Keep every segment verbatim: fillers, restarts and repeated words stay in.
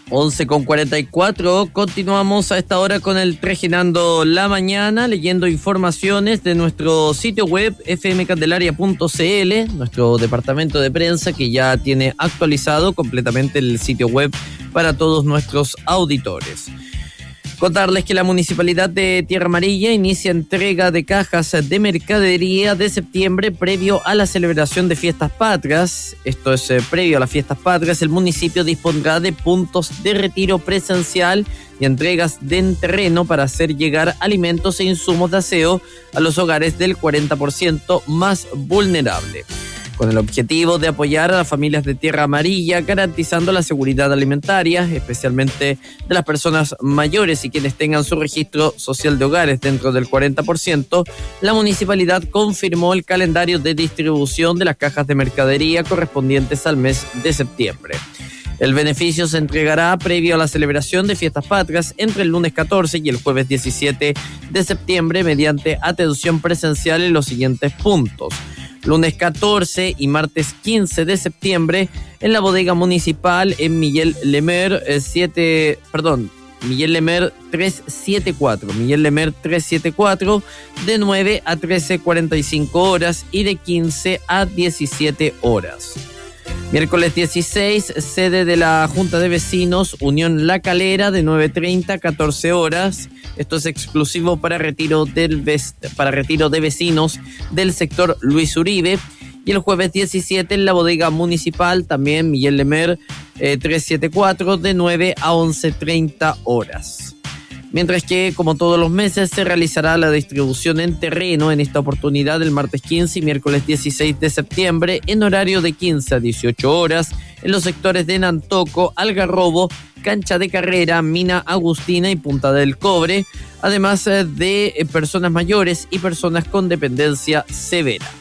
once con cuarenta y cuatro, continuamos a esta hora con el Regenando la Mañana, leyendo informaciones de nuestro sitio web efe eme candelaria punto ce ele, nuestro departamento de prensa que ya tiene actualizado completamente el sitio web para todos nuestros auditores. Contarles que la Municipalidad de Tierra Amarilla inicia entrega de cajas de mercadería de septiembre previo a la celebración de Fiestas Patrias. Esto es eh, previo a las Fiestas Patrias. El municipio dispondrá de puntos de retiro presencial y entregas de en terreno para hacer llegar alimentos e insumos de aseo a los hogares del cuarenta por ciento más vulnerable, con el objetivo de apoyar a las familias de Tierra Amarilla, garantizando la seguridad alimentaria, especialmente de las personas mayores y quienes tengan su registro social de hogares dentro del cuarenta por ciento. La municipalidad confirmó el calendario de distribución de las cajas de mercadería correspondientes al mes de septiembre. El beneficio se entregará previo a la celebración de Fiestas Patrias entre el lunes catorce y el jueves diecisiete de septiembre mediante atención presencial en los siguientes puntos. Lunes catorce y martes quince de septiembre en la bodega municipal en Miguel Lemer eh, siete, perdón, Miguel Lemer trescientos setenta y cuatro, Miguel Lemer trescientos setenta y cuatro de nueve a trece cuarenta y cinco horas y de quince a diecisiete horas. Miércoles dieciséis, sede de la Junta de Vecinos Unión La Calera de nueve treinta a catorce horas. Esto es exclusivo para retiro del para retiro de vecinos del sector Luis Uribe. Y el jueves diecisiete en la bodega municipal, también Miguel Lemer eh, trescientos setenta y cuatro de nueve a once treinta horas. Mientras que, como todos los meses, se realizará la distribución en terreno, en esta oportunidad el martes quince y miércoles dieciséis de septiembre, en horario de quince a dieciocho horas, en los sectores de Nantoco, Algarrobo, Cancha de Carrera, Mina Agustina y Punta del Cobre, además de personas mayores y personas con dependencia severa.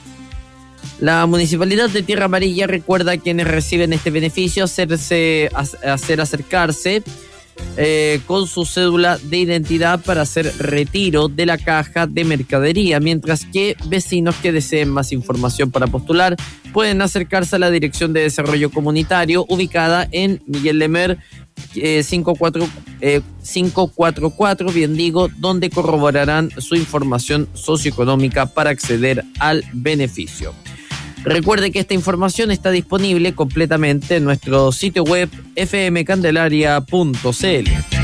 La Municipalidad de Tierra Amarilla recuerda a quienes reciben este beneficio hacerse, hacer acercarse Eh, con su cédula de identidad para hacer retiro de la caja de mercadería, mientras que vecinos que deseen más información para postular pueden acercarse a la Dirección de Desarrollo Comunitario ubicada en Miguel Lemer eh, cinco cuatro, eh, cinco cuatro cuatro, bien digo, donde corroborarán su información socioeconómica para acceder al beneficio. Recuerde que esta información está disponible completamente en nuestro sitio web efe eme candelaria punto ce ele.